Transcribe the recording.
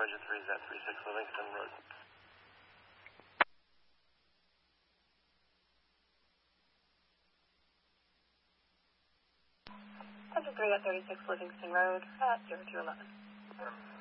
Roger 3 is at 36 Livingston Road. Center 3 at 36 Livingston Road at 0211.